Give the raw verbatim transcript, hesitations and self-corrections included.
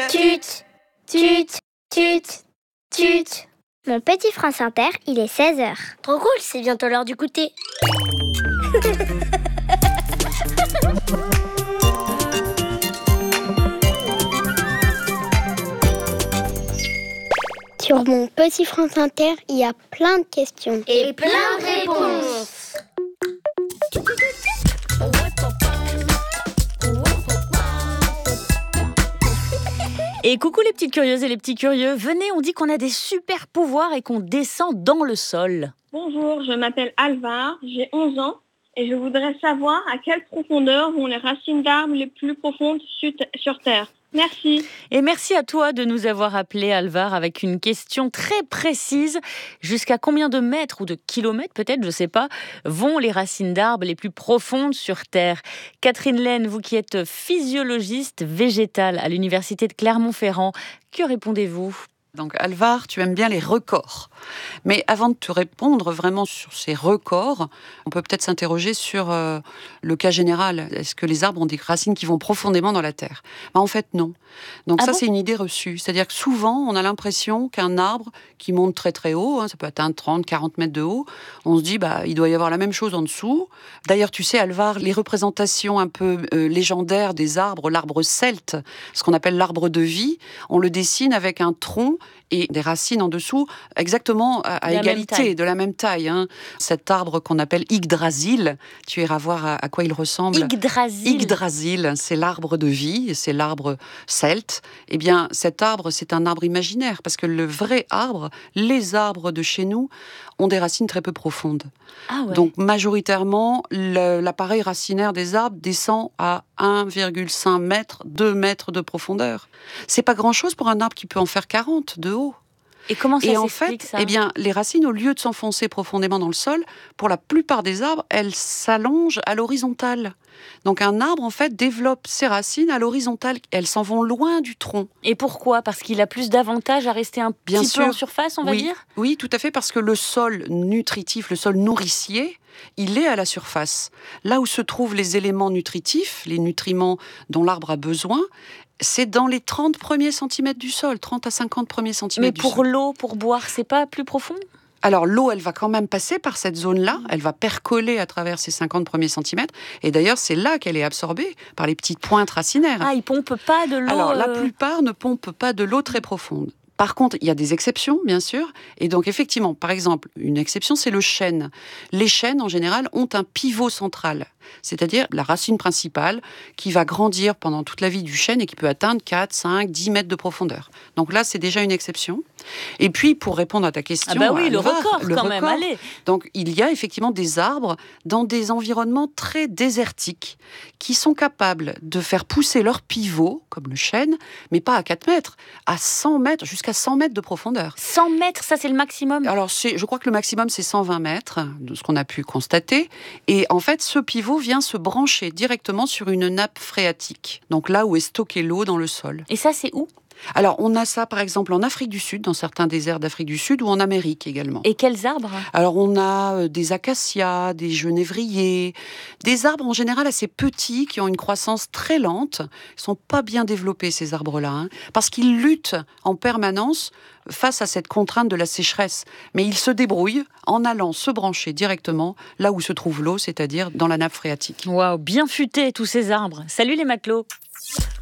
Tut, tut, tut, tut. Mon petit France Inter, il est seize heures. Trop cool, c'est bientôt l'heure du goûter. Sur mon petit France Inter, il y a plein de questions. Et plein de réponses. Et coucou les petites curieuses et les petits curieux. Venez, on dit qu'on a des super pouvoirs et qu'on descend dans le sol. Bonjour, je m'appelle Alvar, j'ai onze ans et je voudrais savoir à quelle profondeur vont les racines d'arbres les plus profondes sur Terre. Merci. Et merci à toi de nous avoir appelé, Alvar, avec une question très précise. Jusqu'à combien de mètres ou de kilomètres, peut-être, je ne sais pas, vont les racines d'arbres les plus profondes sur Terre? Catherine Laine, vous qui êtes physiologiste végétale à l'université de Clermont-Ferrand, que répondez-vous? Donc Alvar, tu aimes bien les records. Mais avant de te répondre vraiment sur ces records, on peut peut-être s'interroger sur euh, le cas général. Est-ce que les arbres ont des racines qui vont profondément dans la terre? Ben, en fait, non. Donc Ah ça, bon? c'est une idée reçue. C'est-à-dire que souvent, on a l'impression qu'un arbre qui monte très très haut, hein, ça peut atteindre trente, quarante mètres de haut, on se dit, bah, il doit y avoir la même chose en dessous. D'ailleurs, tu sais, Alvar, les représentations un peu euh, légendaires des arbres, l'arbre celte, ce qu'on appelle l'arbre de vie, on le dessine avec un tronc et des racines en dessous, exactement à, à égalité, de la même taille. Hein. Cet arbre qu'on appelle Yggdrasil, tu iras voir à, à quoi il ressemble. Yggdrasil. Yggdrasil, c'est l'arbre de vie, c'est l'arbre celte. Eh bien, cet arbre, c'est un arbre imaginaire, parce que le vrai arbre, les arbres de chez nous, ont des racines très peu profondes. Ah ouais. Donc, majoritairement, le, l'appareil racinaire des arbres descend à un virgule cinq mètres, deux mètres de profondeur. C'est pas grand-chose pour un arbre qui peut en faire quarante de haut. Et comment ça Et en s'explique, fait, ça? eh bien, les racines, au lieu de s'enfoncer profondément dans le sol, pour la plupart des arbres, elles s'allongent à l'horizontale. Donc un arbre, en fait, développe ses racines à l'horizontale. Elles s'en vont loin du tronc. Et pourquoi? Parce qu'il a plus d'avantages à rester un Bien petit sûr. peu en surface, on va oui. dire? Oui, tout à fait, parce que le sol nutritif, le sol nourricier, il est à la surface. Là où se trouvent les éléments nutritifs, les nutriments dont l'arbre a besoin, c'est dans les trente premiers centimètres du sol, trente à cinquante premiers Mais centimètres du pour sol. l'eau, pour boire, c'est pas plus profond? Alors l'eau, elle va quand même passer par cette zone-là, elle va percoler à travers ces cinquante premiers centimètres, et d'ailleurs c'est là qu'elle est absorbée par les petites pointes racinaires. Ah, il pompe pas de l'eau. Alors la euh, plupart ne pompent pas de l'eau très profonde. Par contre, il y a des exceptions, bien sûr. Et donc, effectivement, par exemple, une exception, c'est le chêne. Les chênes, en général, ont un pivot central, c'est-à-dire la racine principale qui va grandir pendant toute la vie du chêne et qui peut atteindre quatre, cinq, dix mètres de profondeur. Donc là, c'est déjà une exception. Et puis, pour répondre à ta question... Ah bah oui, le Alvar, record le quand record, même, allez. Donc, il y a effectivement des arbres dans des environnements très désertiques qui sont capables de faire pousser leur pivot, comme le chêne, mais pas à quatre mètres, à cent mètres, jusqu'à cent mètres de profondeur. cent mètres, ça c'est le maximum? Alors, c'est, je crois que le maximum, c'est cent vingt mètres, de ce qu'on a pu constater. Et en fait, ce pivot vient se brancher directement sur une nappe phréatique. Donc là où est stockée l'eau dans le sol. Et ça, c'est où? Alors, on a ça, par exemple, en Afrique du Sud, dans certains déserts d'Afrique du Sud, ou en Amérique également. Et quels arbres? Alors, on a euh, des acacias, des genévriers, des arbres en général assez petits, qui ont une croissance très lente. Ils ne sont pas bien développés, ces arbres-là, hein, parce qu'ils luttent en permanence face à cette contrainte de la sécheresse. Mais ils se débrouillent en allant se brancher directement là où se trouve l'eau, c'est-à-dire dans la nappe phréatique. Waouh, bien futés tous ces arbres. Salut les matelots.